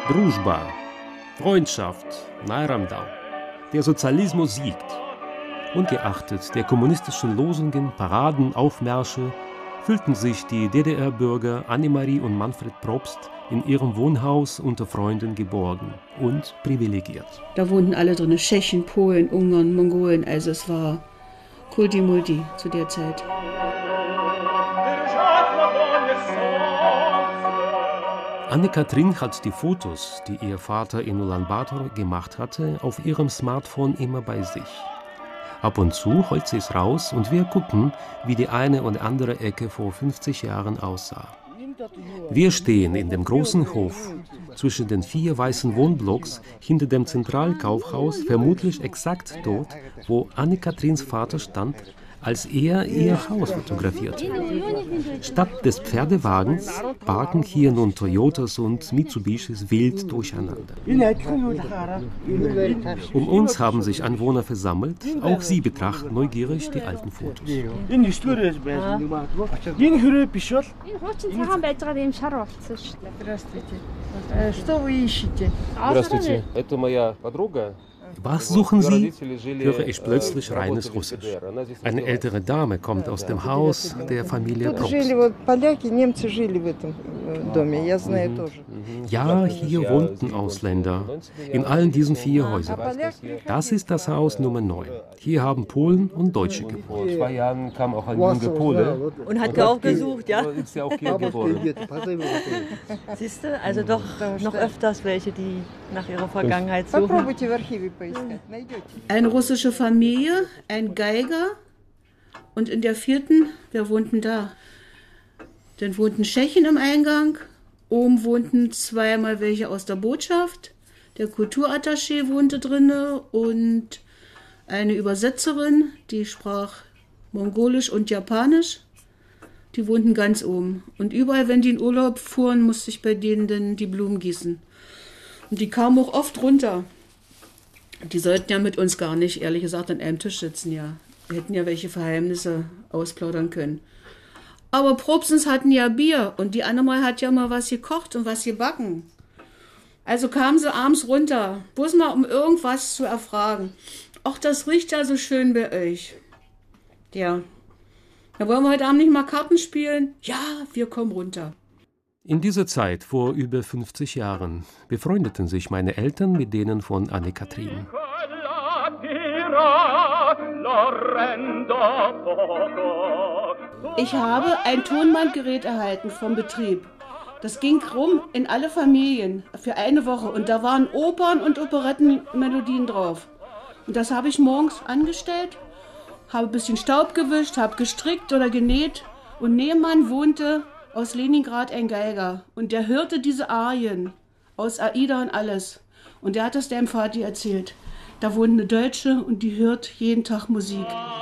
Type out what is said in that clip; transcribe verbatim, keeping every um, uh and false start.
Druzhba, Freundschaft, Nairamdal. Der Sozialismus siegt. Ungeachtet der kommunistischen Losungen, Paraden, Aufmärsche fühlten sich die D D R-Bürger Annemarie und Manfred Probst in ihrem Wohnhaus unter Freunden geborgen und privilegiert. Da wohnten alle drin, Tschechen, Polen, Ungarn, Mongolen, also es war Kulti-Multi zu der Zeit. Anne-Kathrin hat die Fotos, die ihr Vater in Ulaanbaatar gemacht hatte, auf ihrem Smartphone immer bei sich. Ab und zu holt sie es raus und wir gucken, wie die eine oder andere Ecke vor fünfzig Jahren aussah. Wir stehen in dem großen Hof zwischen den vier weißen Wohnblocks hinter dem Zentralkaufhaus, vermutlich exakt dort, wo Anne-Kathrins Vater stand, als er ihr Haus fotografierte. Statt des Pferdewagens parken hier nun Toyotas und Mitsubishis wild durcheinander. Um uns haben sich Anwohner versammelt, auch sie betrachten neugierig die alten Fotos. Здравствуйте, это моя подруга. Was suchen Sie? Höre ich plötzlich reines Russisch. Eine ältere Dame kommt aus dem Haus der Familie Probst. Ja, hier wohnten Ausländer, in allen diesen vier Häusern. Das ist das Haus Nummer neun. Hier haben Polen und Deutsche gewohnt. Vor zwei Jahren kam auch ein junger Pole. Und hat auch gesucht, ja? Ist ja auch hier geboren. Siehst du, also doch noch öfters welche, die nach ihrer Vergangenheit suchen. Eine russische Familie, ein Geiger und in der vierten, wer wohnten da? Dann wohnten Tschechen im Eingang, oben wohnten zweimal welche aus der Botschaft, der Kulturattaché wohnte drinne und eine Übersetzerin, die sprach Mongolisch und Japanisch, die wohnten ganz oben. Und überall, wenn die in Urlaub fuhren, musste ich bei denen dann die Blumen gießen. Und die kamen auch oft runter. Die sollten ja mit uns gar nicht, ehrlich gesagt, an einem Tisch sitzen, ja. Wir hätten ja welche Verheimnisse ausplaudern können. Aber Probstens hatten ja Bier und die Annemal hat ja mal was gekocht und was gebacken. Also kamen sie abends runter, bloß mal um irgendwas zu erfragen. Ach, das riecht ja so schön bei euch. Ja. Da wollen wir heute Abend nicht mal Karten spielen? Ja, wir kommen runter. In dieser Zeit, vor über fünfzig Jahren, befreundeten sich meine Eltern mit denen von Anne-Kathrin. Ich habe ein Tonbandgerät erhalten vom Betrieb. Das ging rum in alle Familien für eine Woche und da waren Opern- und Operettenmelodien drauf. Und das habe ich morgens angestellt, habe ein bisschen Staub gewischt, habe gestrickt oder genäht und nebenan wohnte aus Leningrad ein Geiger und der hörte diese Arien aus Aida und alles. Und der hat das dem Vati erzählt. Da wohnt eine Deutsche und die hört jeden Tag Musik.